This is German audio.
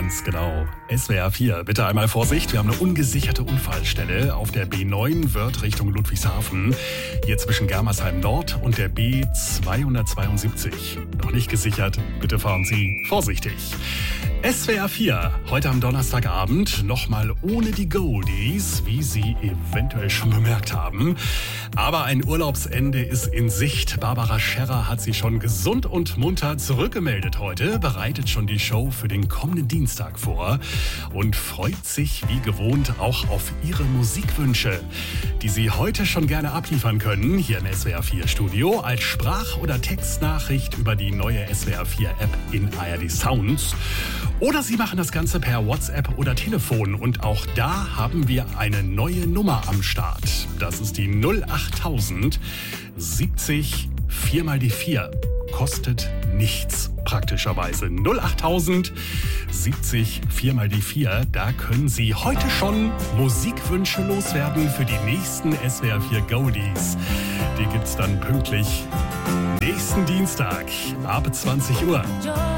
Ganz genau. SWR 4. Bitte einmal Vorsicht, wir haben eine ungesicherte Unfallstelle auf der B9 Wörth Richtung Ludwigshafen. Hier zwischen Germersheim Nord und der B272. Noch nicht gesichert, bitte fahren Sie vorsichtig. SWR 4, heute am Donnerstagabend, nochmal ohne die Goldies, wie Sie eventuell schon bemerkt haben. Aber ein Urlaubsende ist in Sicht. Barbara Scherrer hat sich schon gesund und munter zurückgemeldet heute, bereitet schon die Show für den kommenden Dienstag vor und freut sich wie gewohnt auch auf Ihre Musikwünsche, die Sie heute schon gerne abliefern können, hier im SWR 4 Studio, als Sprach- oder Textnachricht über die neue SWR 4 App in ARD Sounds. Oder Sie machen das Ganze per WhatsApp oder Telefon und auch da haben wir eine neue Nummer am Start. Das ist die 08000 70 4 mal die 4. Kostet nichts, praktischerweise. 08000 70 4 mal die 4. Da können Sie heute schon Musikwünsche loswerden für die nächsten SWR 4 Goldies. Die gibt's dann pünktlich nächsten Dienstag ab 20 Uhr.